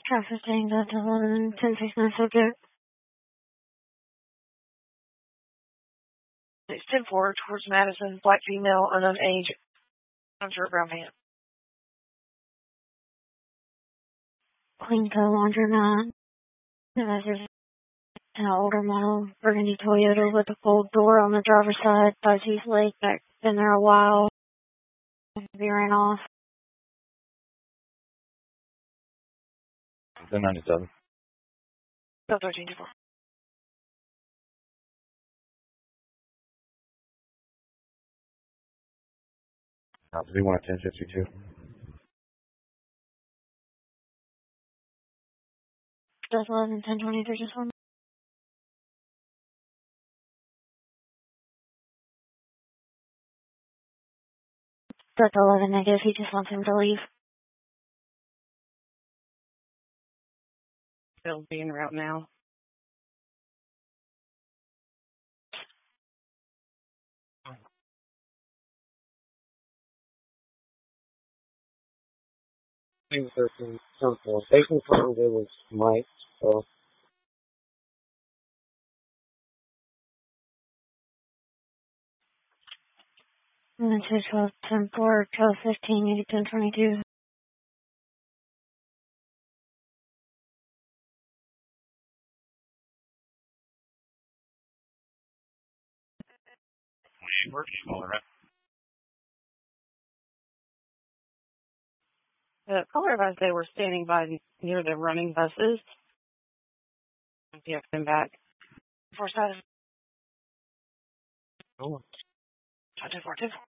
Traffic change at 11, 1069 subject. It's 10-4 towards Madison, black female, unknown age, unsure brown pants. Queenco laundromat. There's an older model, burgundy Toyota with a fold door on the driver's side, 5 East Lake, back, been there a while. He ran off. 1097. Still 13-4. We want a 1052. Just 11, 1023, just one. That's 11 negative, he just wants him to leave. Still being route now. I think 13, 10-4. They confirmed it was Mike, so. And then 2, 12, 10, 4, 12, 15, maybe 10, 22. The caller advised they were standing by near the running buses. Yeah, come back. 4-7. Oh. 2-4.